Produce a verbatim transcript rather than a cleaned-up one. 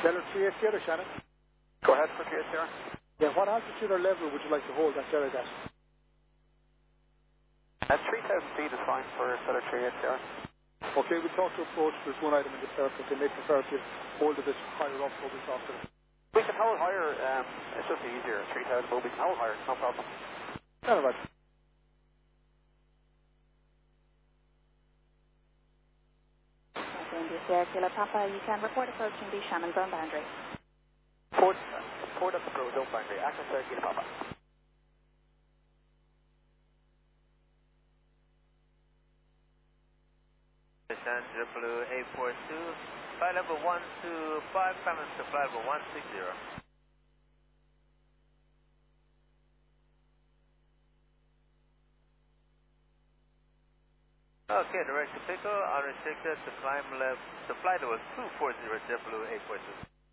Stellar three eight zero, Shannon. Go ahead for three eight zero. Yeah, what altitude or level would you like to hold that Stellar at? At three thousand feet is fine for Stellar three eight zero. Okay, we talked to approach. There's one item in the circuit. They may prefer to hold a bit higher up so we talk to them. We can hold higher. Um, it's just easier. three thousand, but we can hold higher. No problem. All right. India Sierra Kilo Papa, you can report approaching the Shannon zone boundary. Port, port up the road, zone boundary. Access Sierra Kilo Papa. Shannon Blue eight four two, flight level one two five, comments to flight level one six zero. Okay, direct to Pico, unrestricted to climb left, to flight level two four zero, JetBlue eight four two.